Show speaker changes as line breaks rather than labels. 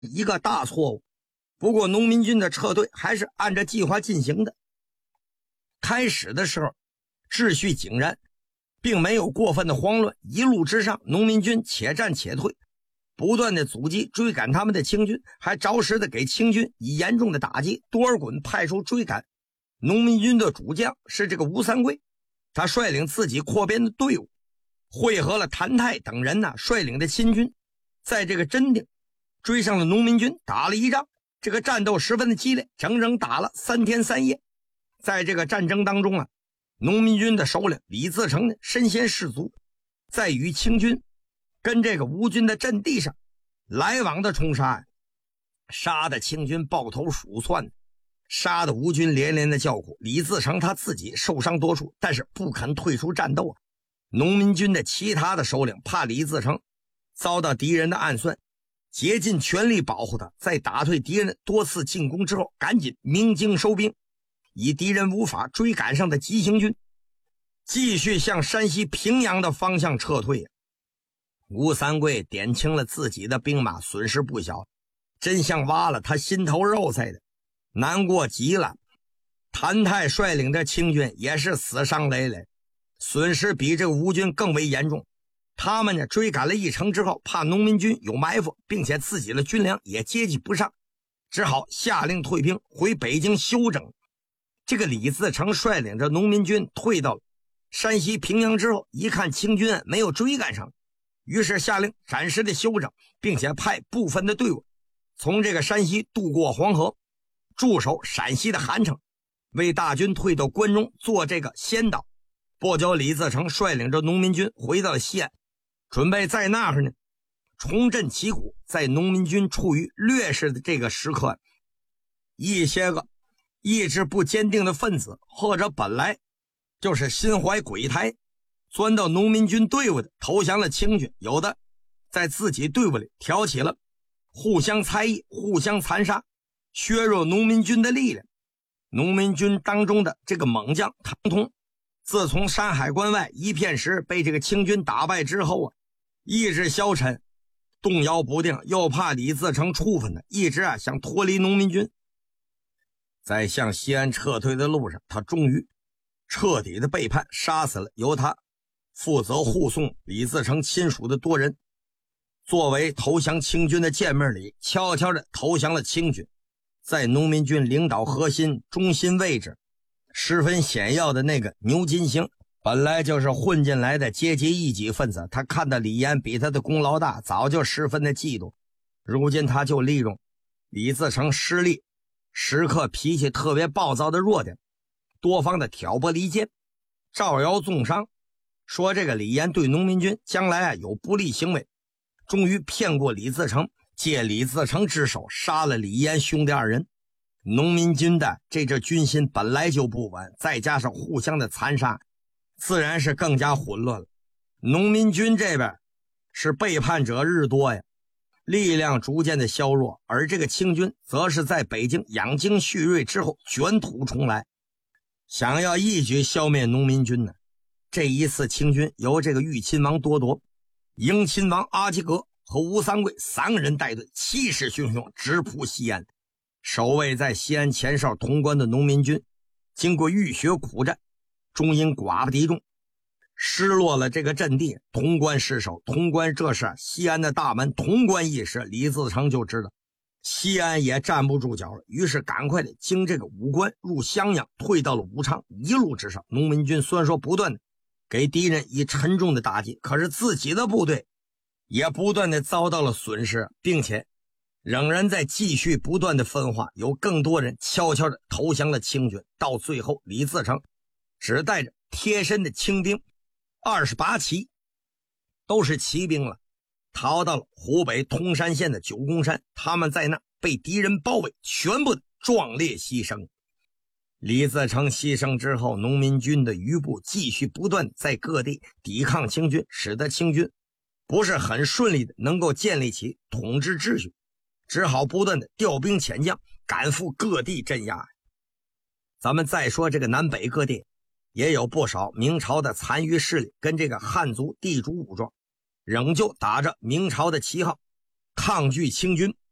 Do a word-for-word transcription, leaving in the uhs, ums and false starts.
一个大错误。不过农民军的撤退还是按照计划进行的。开始的时候秩序井然，并没有过分的慌乱，一路之上农民军且战且退，不断的阻击追赶他们的清军，还着实的给清军以严重的打击。多尔衮派出追赶农民军的主将是这个吴三桂，他率领自己扩编的队伍，会合了谭泰等人呢率领的亲军，在这个真定追上了农民军，打了一仗。这个战斗十分的激烈，整整打了三天三夜。在这个战争当中啊，农民军的首领李自成呢身先士卒，在与清军跟这个吴军的阵地上来往的冲杀，杀的清军抱头鼠窜，杀的吴军连连的叫苦。李自成他自己受伤多处，但是不肯退出战斗啊。农民军的其他的首领怕李自成遭到敌人的暗算，竭尽全力保护他，在打退敌人多次进攻之后，赶紧鸣金收兵，以敌人无法追赶上的急行军继续向山西平阳的方向撤退。吴三桂点清了自己的兵马损失不小，真像挖了他心头肉似的，难过极了。谭泰率领的清军也是死伤累累，损失比这个吴军更为严重。他们呢追赶了一程之后，怕农民军有埋伏，并且自己的军粮也接济不上，只好下令退兵，回北京休整。这个李自成率领着农民军退到了山西平阳之后，一看清军没有追赶上，于是下令暂时的休整，并且派部分的队伍从这个山西渡过黄河，驻守陕西的韩城，为大军退到关中做这个先导。不久，李自成率领着农民军回到了西安，准备在那儿呢重振旗鼓。在农民军处于劣势的这个时刻，一些个意志不坚定的分子，或者本来就是心怀鬼胎，钻到农民军队伍的投降了清军，有的在自己队伍里挑起了互相猜疑、互相残杀，削弱农民军的力量。农民军当中的这个猛将唐通，自从山海关外一片石被这个清军打败之后啊，意志消沉，动摇不定，又怕李自成处分他，一直啊想脱离农民军。在向西安撤退的路上，他终于彻底的背叛，杀死了由他负责护送李自成亲属的多人，作为投降清军的见面礼，悄悄地投降了清军。在农民军领导核心中心位置十分显要的那个牛金星，本来就是混进来的阶级异己分子，他看到李岩比他的功劳大，早就十分的嫉妒。如今他就利用李自成失利时刻脾气特别暴躁的弱点，多方的挑拨离间，招摇纵商，说这个李岩对农民军将来啊有不利行为，终于骗过李自成，借李自成之手杀了李岩兄弟二人。农民军的这支军心本来就不稳，再加上互相的残杀，自然是更加混乱了。农民军这边是背叛者日多呀，力量逐渐的削弱，而这个清军则是在北京养精蓄锐之后卷土重来，想要一举消灭农民军呢。这一次清军由这个豫亲王多铎、迎亲王阿基格和吴三桂三个人带队，气势汹汹直扑西安。守卫在西安前哨潼关的农民军经过浴血苦战，终因寡不敌众，失落了这个阵地，潼关失守。潼关这是西安的大门，潼关一失，李自成就知道西安也站不住脚了，于是赶快的经这个武关入襄阳，退到了武昌。一路之上，农民军虽然说不断的给敌人以沉重的打击，可是自己的部队也不断的遭到了损失，并且仍然在继续不断的分化，有更多人悄悄的投降了清军。到最后，李自成只带着贴身的清兵二十八骑，都是骑兵了，逃到了湖北通山县的九宫山。他们在那被敌人包围，全部的壮烈牺牲。李自成牺牲之后，农民军的余部继续不断在各地抵抗清军，使得清军不是很顺利的能够建立起统治秩序，只好不断的调兵遣将，赶赴各地镇压。咱们再说这个南北各地也有不少明朝的残余势力跟这个汉族地主武装仍旧打着明朝的旗号抗拒清军，